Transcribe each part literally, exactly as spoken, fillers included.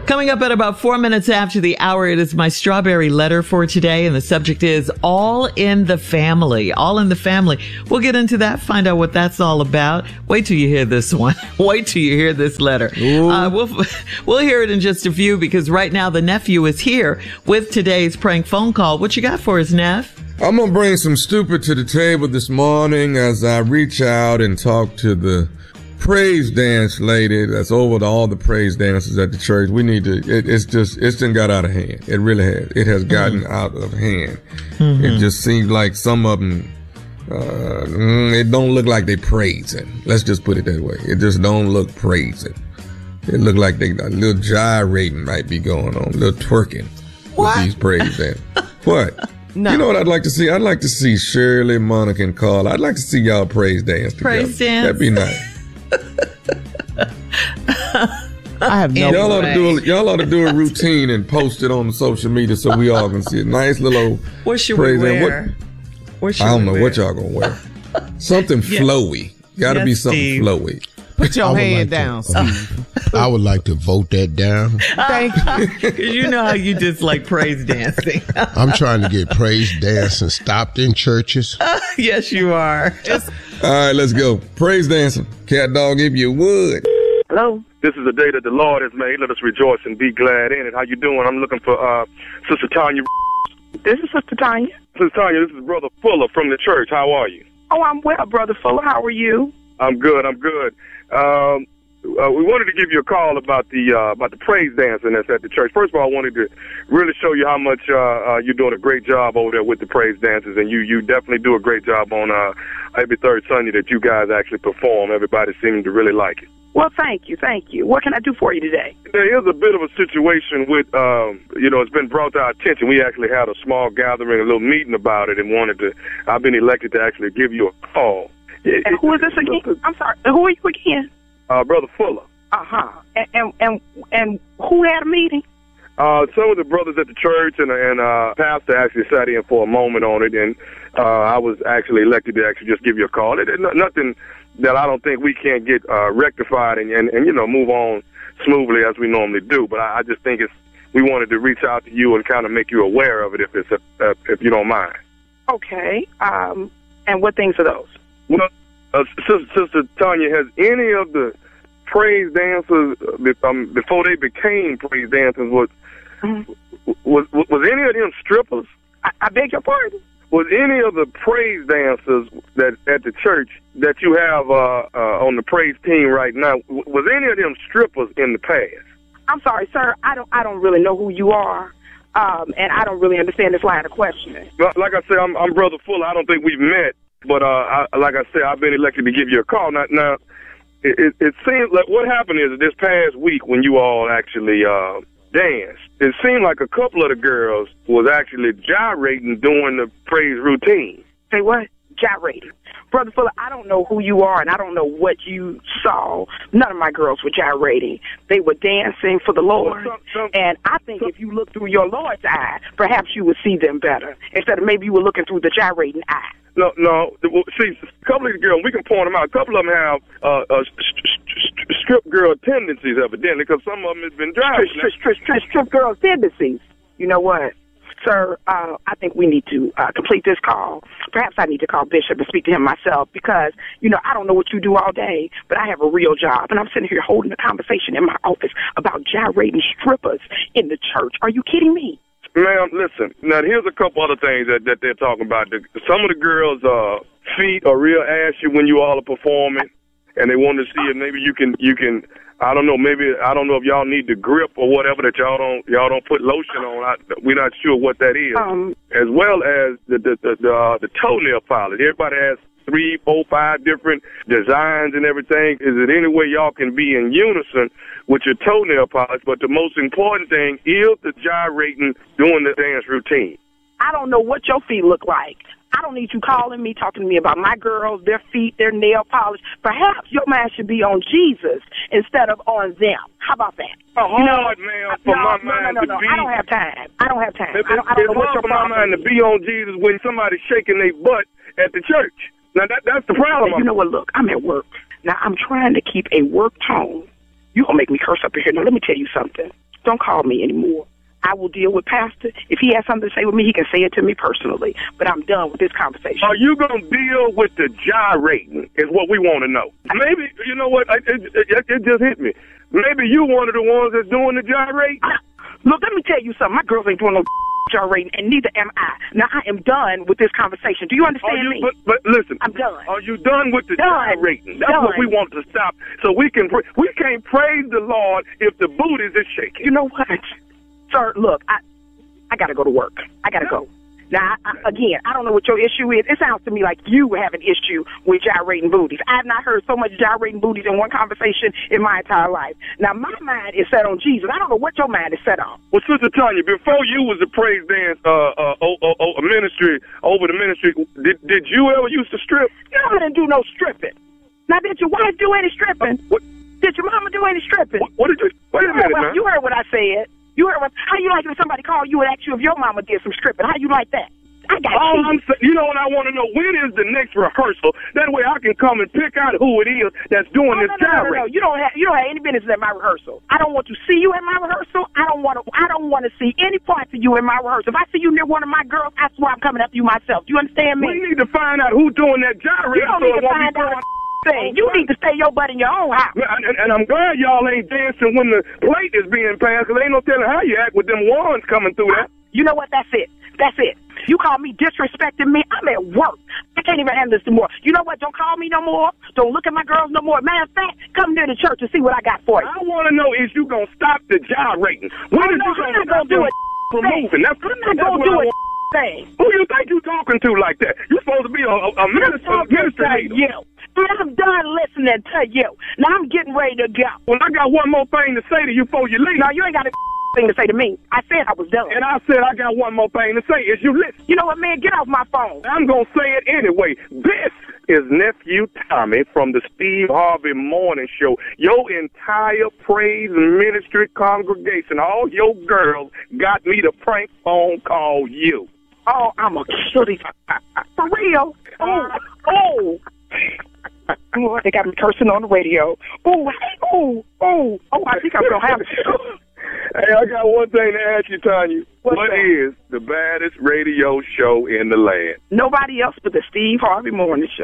Coming up at about four minutes after the hour, it is my strawberry letter for today, and the subject is all in the family. All in the family. We'll get into that, find out what that's all about. Wait till you hear this one. Wait till you hear this letter. Uh, we'll, we'll hear it in just a few, because right now the nephew is here with today's prank phone call. What you got for us, Neff? I'm going to bring some stupid to the table this morning as I reach out and talk to the praise dance lady that's over to all the praise dances at the church. We need to, it, it's just, it's done got out of hand. It really has. It has gotten mm-hmm. out of hand. Mm-hmm. It just seems like some of them, uh, it don't look like they praising. Let's just put it that way. It just don't look praising. It look like they, a little gyrating might be going on, a little twerking what? with these praise dances. What? No. You know what I'd like to see? I'd like to see Shirley, Monica, and Carla. I'd like to see y'all praise dance together. Praise dance? That'd be nice. I have no y'all ought way. to do a, y'all ought to do a routine and post it on social media so we all can see it. Nice little what should praise we dance. wear? What, what should I don't we know wear? what y'all gonna wear. Something Yeah. flowy. Got to Yes, be something Steve. flowy. Put your I would hand like down, to, um, Steve. I would like to vote that down. Thank you. Because you know how you dislike praise dancing. I'm trying to get praise dancing stopped in churches. Yes, you are. All right, let's go. Praise dancing. Cat dog, if you would. Hello. This is the day that the Lord has made. Let us rejoice and be glad in it. How you doing? I'm looking for uh, Sister Tanya. This is Sister Tanya. Sister Tanya, this is Brother Fuller from the church. How are you? Oh, I'm well, Brother Fuller. How are you? I'm good. I'm good. Um, uh, we wanted to give you a call about the uh, about the praise dancing that's at the church. First of all, I wanted to really show you how much uh, uh, you're doing a great job over there with the praise dances, and you you definitely do a great job on uh, every third Sunday that you guys actually perform. Everybody seems to really like it. Well, thank you, thank you. What can I do for you today? There is a bit of a situation with, um, you know, it's been brought to our attention. We actually had a small gathering, a little meeting about it, and wanted to. I've been elected to actually give you a call. And who is this again? I'm sorry. Who are you again? Uh, Brother Fuller. Uh huh. And, and and and who had a meeting? Uh, some of the brothers at the church and and uh, pastor actually sat in for a moment on it, and uh, I was actually elected to actually just give you a call. It, it, nothing that I don't think we can't get uh, rectified and, and and you know move on smoothly as we normally do. But I, I just think it's we wanted to reach out to you and kind of make you aware of it, if it's uh, if you don't mind. Okay. Um. And what things are those? Well, uh, Sister, Sister Tanya, has any of the praise dancers uh, um, before they became praise dancers was, Mm-hmm. was was any of them strippers? I, I beg your pardon? Was any of the praise dancers that at the church that you have uh, uh, on the praise team right now, was any of them strippers in the past? I'm sorry, sir. I don't. I don't really know who you are, um, and I don't really understand this line of questioning. Like I said, I'm, I'm Brother Fuller. I don't think we've met, but uh, I, like I said, I've been elected to give you a call. Now, now it, it, it seems like what happened is this past week when you all actually uh, danced, it seemed like a couple of the girls was actually gyrating during the praise routine. Say what? Gyrating. Brother Fuller, I don't know who you are, and I don't know what you saw. None of my girls were gyrating. They were dancing for the Lord. Well, some, some, and I think some, if you look through your Lord's eye, perhaps you would see them better, instead of maybe you were looking through the gyrating eye. No, no. See, a couple of the girls, we can point them out. A couple of them have uh, uh, strip girl tendencies, evidently, because some of them have been driving. Strip, strip, strip, strip girl tendencies. You know what? Sir, uh, I think we need to uh, complete this call. Perhaps I need to call Bishop and speak to him myself because, you know, I don't know what you do all day, but I have a real job. And I'm sitting here holding a conversation in my office about gyrating strippers in the church. Are you kidding me? Ma'am, listen. Now, here's a couple other things that, that they're talking about. The, some of the girls' uh, feet are real ashy when you all are performing, and they want to see if maybe you can, you can. I don't know. Maybe I don't know if y'all need the grip or whatever that y'all don't y'all don't put lotion on. I, we're not sure what that is. Um, as well as the the the, the, uh, the toenail polish. Everybody has three, four, five different designs and everything. Is it any way y'all can be in unison with your toenail polish? But the most important thing is the gyrating during the dance routine. I don't know what your feet look like. I don't need you calling me, talking to me about my girls, their feet, their nail polish. Perhaps your mind should be on Jesus instead of on them. How about that? Oh, you know, hard, man, for no, my no, mind no, no, to no. be. I don't have time. I don't have time. It, I don't, I don't it's know what hard your for my problem mind is. to be on Jesus when somebody's shaking their butt at the church. Now, that, that's the problem. You know what? Look, I'm at work. Now, I'm trying to keep a work tone. You're going to make me curse up in here. Now, let me tell you something. don't call me anymore. I will deal with Pastor. If he has something to say with me, he can say it to me personally. But I'm done with this conversation. Are you going to deal with the gyrating is what we want to know. Maybe, you know what, it, it, it, it just hit me. Maybe you one of the ones that's doing the gyrating. Uh, look, let me tell you something. My girls ain't doing no gyrating, and neither am I. Now, I am done with this conversation. Do you understand you, me? But, but listen. I'm done. Are you done with the done. gyrating? That's done. what we want to stop. So we can, we can't praise the Lord if the booties is shaking. You know what? Sir, look, I I got to go to work. I got to go. Now, I, I, again, I don't know what your issue is. It sounds to me like you have an issue with gyrating booties. I have not heard so much gyrating booties in one conversation in my entire life. Now, my mind is set on Jesus. I don't know what your mind is set on. Well, Sister Tanya, before you was a praise dance uh, uh, oh, oh, oh, a ministry, over the ministry, did, did you ever used to strip? No, I didn't do no stripping. Now, did your wife do any stripping? Uh, what? Did your mama do any stripping? What, what did you, wait a minute, man. You heard what I said. You heard what, how you like if somebody called you and asked you if your mama did some stripping? How you like that? I got All cheated. I'm saying, you know what I want to know? When is the next rehearsal? That way I can come and pick out who it is that's doing oh, this no, no, no, no, no. You don't have you don't have any business at my rehearsal. I don't want to see you at my rehearsal. I don't want to. I don't want to see any parts of you in my rehearsal. If I see you near one of my girls, I swear I'm coming after you myself. Do you understand me? We need to find out who's doing that gyrating. You don't so need to find out. Thing. You need to stay your butt in your own house. And, and, and I'm glad y'all ain't dancing when the plate is being passed, because ain't no telling how you act with them wands coming through that. You know what? That's it. That's it. You call me disrespecting me. I'm at work. I can't even handle this anymore. You know what? Don't call me no more. Don't look at my girls no more. Matter of fact, come near the church and see what I got for you. I want to know is you going to stop the gyrating. When oh, is no, you going to stop do it? From moving. That's, I'm that's not going to do it. Thing. Who you think you talking to like that? You supposed to be a, a, a minister. I'm minister to you. I'm done listening to you. Now I'm getting ready to go. Well, I got one more thing to say to you before you leave. No, you ain't got a thing to say to me. I said I was done. And I said I got one more thing to say. Is you listen? You know what, man? Get off my phone. I'm going to say it anyway. This is Nephew Tommy from the Steve Harvey Morning Show. Your entire praise ministry congregation, all your girls, got me to prank phone call you. Oh, I'm a kill these. For real? Oh, oh. Oh, they got me cursing on the radio. Oh, oh, oh, oh, I think I'm going to have it. Hey, I got one thing to ask you, Tanya. What's what that? is the baddest radio show in the land? Nobody else but the Steve Harvey Morning Show.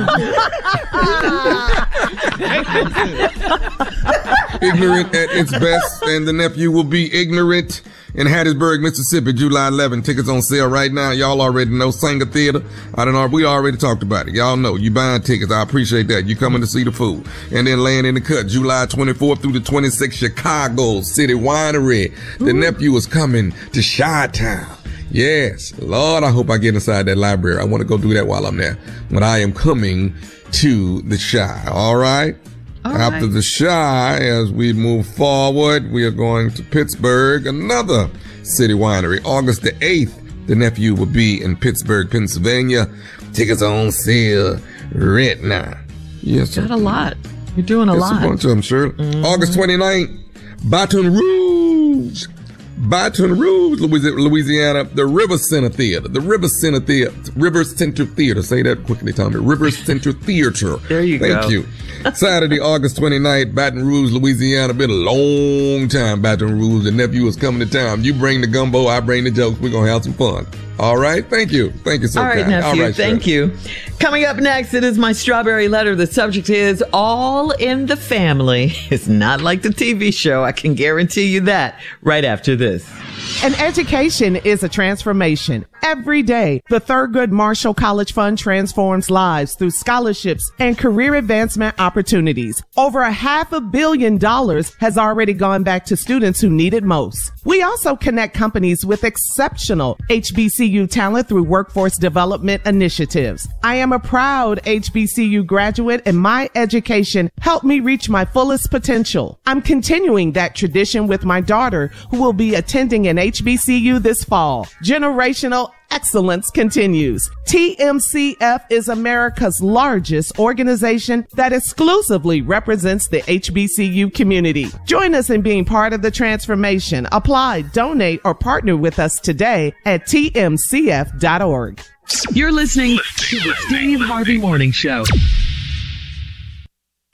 Ignorant at its best, and the nephew will be ignorant in Hattiesburg, Mississippi, July eleventh. Tickets on sale right now. Y'all already know Sanger Theater. I don't know. We already talked about it. Y'all know you buying tickets. I appreciate that. You coming to see the food. And then laying in the cut, July twenty-fourth through the twenty-sixth, Chicago City Winery. The Ooh. nephew is coming to Chi-Town. Yes. Lord, I hope I get inside that library. I want to go do that while I'm there. When I am coming to the Chi. All right? All After right. the Chi, as we move forward, we are going to Pittsburgh, another city winery. August the eighth, the nephew will be in Pittsburgh, Pennsylvania. Tickets are on sale right now. Yes, got a lot. You're doing a It's lot. a bunch of them, sure. Mm-hmm. August twenty-ninth, Baton Rouge. Baton Rouge, Louisiana, the River Center Theater. The River Center Theater. River Center Theater. Say that quickly, Tommy. River Center Theater. There you Thank go. Thank you. Saturday, August twenty-ninth, Baton Rouge, Louisiana. Been a long time, Baton Rouge. The nephew is coming to town. You bring the gumbo, I bring the jokes. We're going to have some fun. All right? Thank you. Thank you so much. All right, nephew. All right, thank sir. you. Coming up next, it is my strawberry letter. The subject is All in the Family. It's not like the T V show. I can guarantee you that right after this. An education is a transformation. Every day, the Thurgood Marshall College Fund transforms lives through scholarships and career advancement opportunities. Over a half a billion dollars has already gone back to students who need it most. We also connect companies with exceptional H B C U talent through workforce development initiatives. I am a proud H B C U graduate, and my education helped me reach my fullest potential. I'm continuing that tradition with my daughter, who will be attending an H B C U this fall. Generational excellence continues. T M C F is America's largest organization that exclusively represents the H B C U community. Join us in being part of the transformation. Apply, donate, or partner with us today at T M C F dot org. You're listening to the Steve Harvey Morning Show.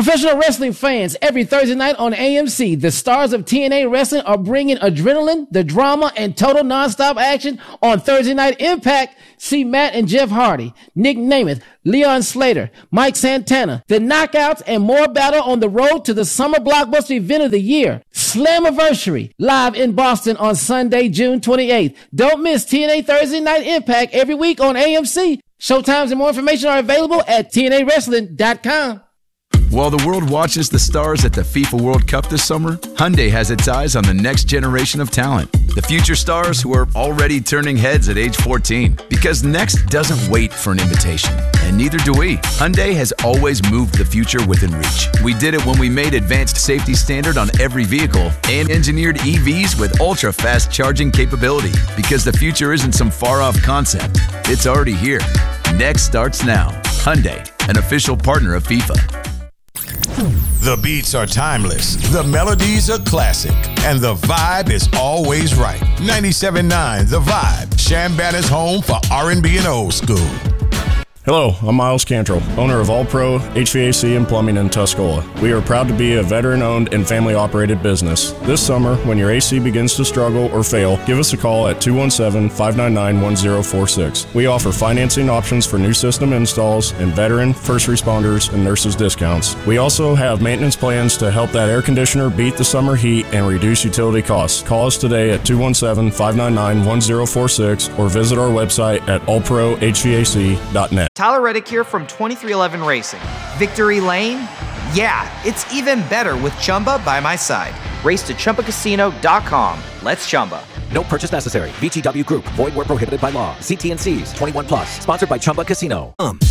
Professional wrestling fans, every Thursday night on A M C, the stars of T N A Wrestling are bringing adrenaline, the drama, and total nonstop action on Thursday Night Impact. See Matt and Jeff Hardy, Nick Namath, Leon Slater, Mike Santana, the Knockouts, and more battle on the road to the summer blockbuster event of the year, Slammiversary, live in Boston on Sunday, June twenty-eighth. Don't miss T N A Thursday Night Impact every week on A M C. Showtimes and more information are available at T N A wrestling dot com. While the world watches the stars at the FIFA World Cup this summer, Hyundai has its eyes on the next generation of talent. The future stars who are already turning heads at age fourteen. Because next doesn't wait for an invitation, and neither do we. Hyundai has always moved the future within reach. We did it when we made advanced safety standard on every vehicle and engineered E Vs with ultra-fast charging capability. Because the future isn't some far-off concept. It's already here. Next starts now. Hyundai, an official partner of FIFA. The beats are timeless, the melodies are classic, and the vibe is always right. ninety-seven point nine The Vibe, Shambanna's home for R and B and old school. Hello, I'm Miles Cantrell, owner of All Pro H V A C and Plumbing in Tuscola. We are proud to be a veteran-owned and family-operated business. This summer, when your A C begins to struggle or fail, give us a call at two one seven, five nine nine, one zero four six. We offer financing options for new system installs and veteran, first responders, and nurses discounts. We also have maintenance plans to help that air conditioner beat the summer heat and reduce utility costs. Call us today at two one seven, five nine nine, one zero four six or visit our website at all pro h v a c dot net. Tyler Reddick here from twenty-three eleven Racing. Victory Lane? Yeah, it's even better with Chumba by my side. Race to Chumba Casino dot com. Let's Chumba. No purchase necessary. V G W Group. Void where prohibited by law. See T N Cs. twenty-one plus. Sponsored by Chumba Casino. Um.